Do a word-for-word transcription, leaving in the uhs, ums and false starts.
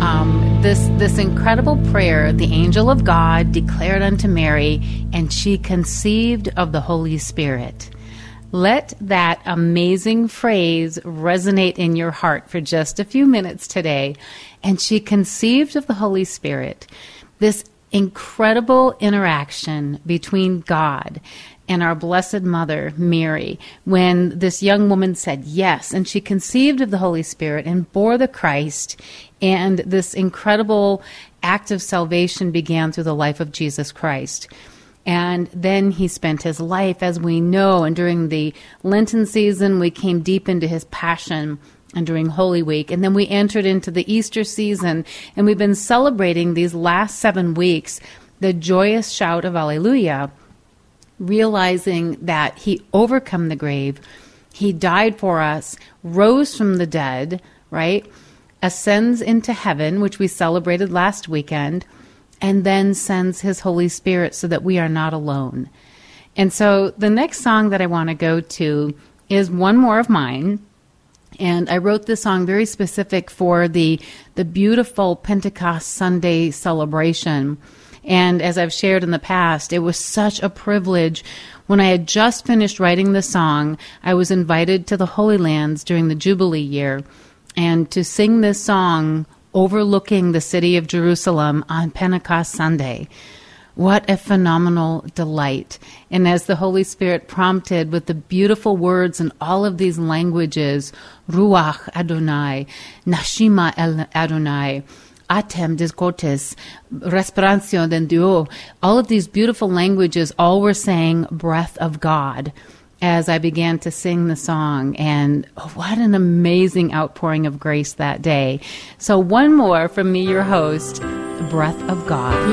um, this this incredible prayer, the angel of God declared unto Mary, and she conceived of the Holy Spirit. Let that amazing phrase resonate in your heart for just a few minutes today. And she conceived of the Holy Spirit. This incredible interaction between God and our Blessed Mother, Mary, when this young woman said yes, and she conceived of the Holy Spirit and bore the Christ, and this incredible act of salvation began through the life of Jesus Christ. And then he spent his life, as we know, and during the Lenten season, we came deep into his passion, and during Holy Week. And then we entered into the Easter season, and we've been celebrating these last seven weeks, the joyous shout of Alleluia, realizing that he overcome the grave, he died for us, rose from the dead, right? Ascends into heaven, which we celebrated last weekend, and then sends his Holy Spirit so that we are not alone. And so the next song that I want to go to is one more of mine. And I wrote this song very specific for the, the beautiful Pentecost Sunday celebration. And as I've shared in the past, it was such a privilege. When I had just finished writing the song, I was invited to the Holy Lands during the Jubilee year, and to sing this song overlooking the city of Jerusalem on Pentecost Sunday. What a phenomenal delight. And as the Holy Spirit prompted with the beautiful words in all of these languages, Ruach Adonai, Nashima El Adonai, Atem des Gottes, Respiration de Dieu, all of these beautiful languages, all were saying breath of God as I began to sing the song. And oh, what an amazing outpouring of grace that day. So one more from me, your host, Breath of God.